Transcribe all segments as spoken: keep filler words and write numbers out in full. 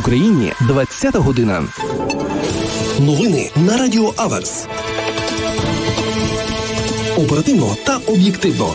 Україні двадцята година. Новини на Радіо Аверс. Оперативно та об'єктивно.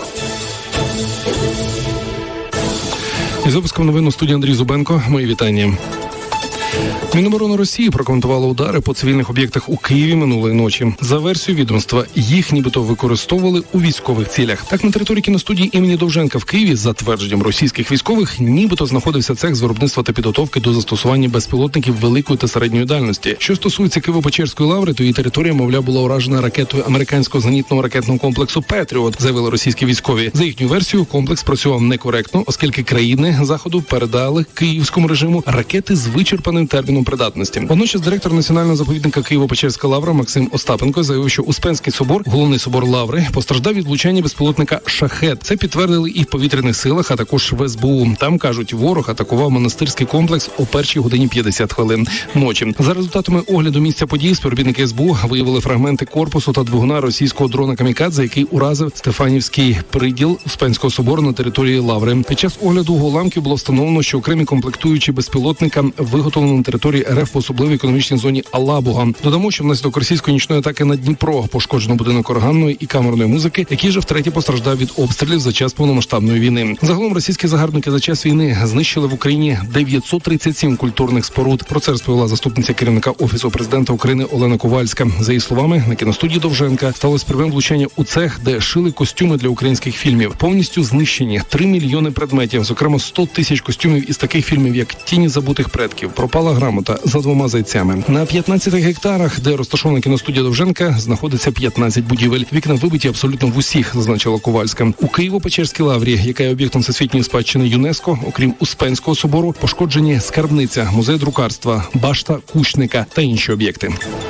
Із випуском новин у студії Андрій Зубенко. Мої вітання. Міноборони Росії прокоментувало удари по цивільних об'єктах у Києві минулої ночі. За версією відомства, їх нібито використовували у військових цілях. Так, на території кіностудії імені Довженка в Києві, за твердженням російських військових, нібито знаходився цех з виробництва та підготовки до застосування безпілотників великої та середньої дальності. Що стосується Києво-Печерської лаври, то її територія, мовляв, була уражена ракетою американського зенітного ракетного комплексу «Петріот», заявили російські військові. За їхню версію, комплекс працював некоректно, оскільки країни Заходу передали київському режиму ракети з вичерпаним терміном придатності. Водночас директор національного заповідника Києво-Печерська лавра Максим Остапенко заявив, що Успенський собор, головний собор лаври, постраждав від влучання безпілотника «Шахед». Це підтвердили і в повітряних силах, а також в ес бе у. Там, кажуть, ворог атакував монастирський комплекс о першій годині п'ятдесят хвилин ночі. За результатами огляду місця подій, співробітники ес бе у виявили фрагменти корпусу та двигуна російського дрона «Камікадзе», який уразив Стефанівський приділ Успенського собору на території лаври. Під час огляду уламків було встановлено, що окремі комплектуючі безпілотника виготовлено на території ер еф в особливій економічній зоні Алабуга. Додамо, що внаслідок російської нічної атаки на Дніпро пошкоджено будинок органної і камерної музики, який же втретє постраждав від обстрілів за час повномасштабної війни. Загалом російські загарбники за час війни знищили в Україні дев'ятсот тридцять сім культурних споруд. Про це розповіла заступниця керівника Офісу президента України Олена Ковальська. За її словами, на кіностудії Довженка сталося прямим влучання у цех, де шили костюми для українських фільмів. Повністю знищені три мільйони предметів, зокрема сто тисяч костюмів із таких фільмів, як «Тіні забутих предків», «Пропала грамота», «За двома зайцями». На п'ятнадцяти гектарах, де розташована кіностудія Довженка, знаходиться п'ятнадцять будівель. Вікна вибиті абсолютно в усіх, зазначила Ковальська. У Києво-Печерській лаврі, яка є об'єктом всесвітньої спадщини ЮНЕСКО, окрім Успенського собору, пошкоджені скарбниця, музей друкарства, башта Кучника та інші об'єкти.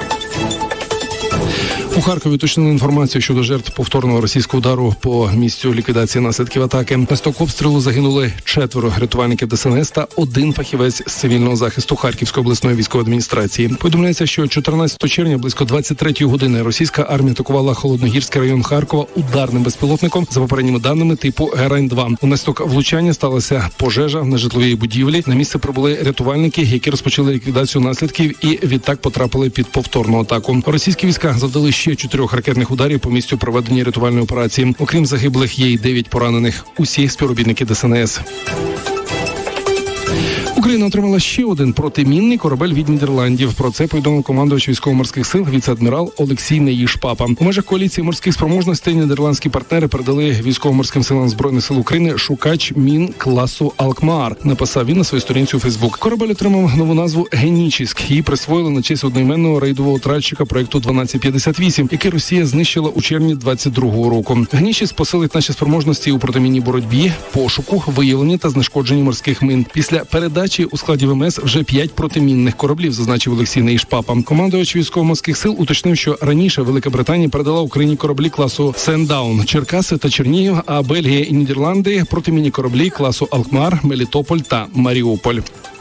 У Харкові уточнили інформацію щодо жертв повторного російського удару по місцю ліквідації наслідків атаки. Внаслідок обстрілу загинули четверо рятувальників де ес ен ес та один фахівець з цивільного захисту Харківської обласної військової адміністрації. Повідомляється, що чотирнадцятого червня близько двадцять третьої години російська армія атакувала Холодногірський район Харкова ударним безпілотником за попередніми даними типу Герань два. Внаслідок влучання сталася пожежа на житловій будівлі. На місце прибули рятувальники, які розпочали ліквідацію наслідків і відтак потрапили під повторну атаку. Російські війська завдали ще чотирьох ракетних ударів по місцю проведення рятувальної операції. Окрім загиблих, є й дев'ять поранених. Усі співробітники де ес ен ес. Україна отримала ще один протимінний корабель від Нідерландів. Про це повідомив командувач військово-морських сил віце-адмірал Олексій Неїш-Папа. У межах коаліції морських спроможностей нідерландські партнери передали військово-морським силам Збройних сил України шукач мін класу «Алкмаар». Написав він на своїй сторінці у Фейсбук. Корабель отримав нову назву «Генічіськ». Її присвоїли на честь одноіменного рейдового тральщика проєкту дванадцять п'ятдесят вісім, який Росія знищила у червні двадцять другого року. «Генічіськ» посилить наші спроможності у протимінній боротьбі, пошуку, виявленні та знешкодженні морських мин. Після передачі у складі ВМС вже п'ять протимінних кораблів, зазначив Олексій Неїш-Папа. Командувач військово-морських сил уточнив, що раніше Велика Британія передала Україні кораблі класу «Сендаун», Черкаси та Чернігів, а Бельгія і Нідерланди – протимінні кораблі класу «Алкмаар», «Мелітополь» та «Маріуполь».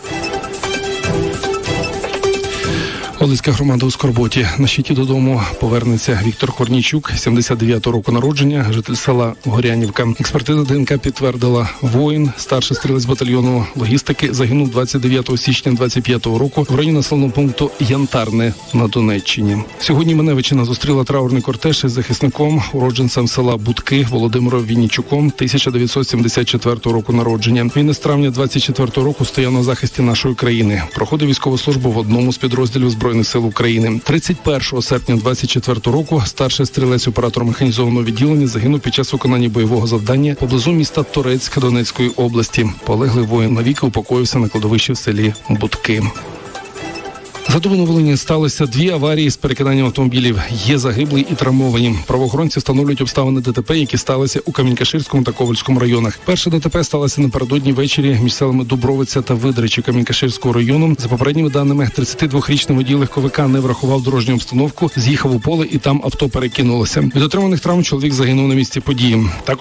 Олеська громада у скорботі. На щиті додому повернеться Віктор Корнійчук, сімдесят дев'ятого року народження, житель села Горянівка. Експертиза де ен ка підтвердила, воїн, старший стрілець батальйону логістики, загинув двадцять дев'ятого січня двадцять п'ятого року в районі населеного пункту Янтарне на Донеччині. Сьогодні Маневичина зустріла траурний кортеж із захисником, уродженцем села Будки Володимиром Віннічуком, тисяча дев'ятсот сімдесят четвертого року народження. Він із травня двадцять четвертого року стояв на захисті нашої країни. Проходив військову службу в одному з підрозділів Збройних сил України. тридцять першого серпня двадцять четвертого року старший стрілець оператор механізованого відділення загинув під час виконання бойового завдання поблизу міста Торецьк Донецької області. Полеглий воїн навіки упокоївся на кладовищі в селі Будки. Задоволено Волині сталося дві аварії з перекиданням автомобілів. Є загиблі і травмовані. Правоохоронці встановлюють обставини де те пе, які сталися у Камінь-Каширському та Ковальському районах. Перше де те пе сталося напередодні ввечері між селами Дубровиця та Видричі Камінь-Каширського району. За попередніми даними, тридцятидвохрічний водій легковика не врахував дорожню обстановку, з'їхав у поле і там авто перекинулося. Від отриманих травм чоловік загинув на місці події. Також